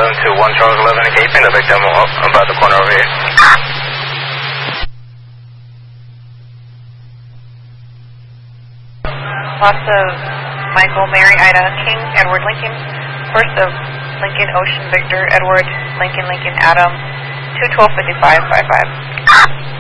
1121 Charles 11, can you pin the victim up about the corner over here? Lots of Michael, Mary, Ida, King, Edward, Lincoln. First of Lincoln, Ocean, Victor, Edward, Lincoln, Lincoln, Adam, 2125555.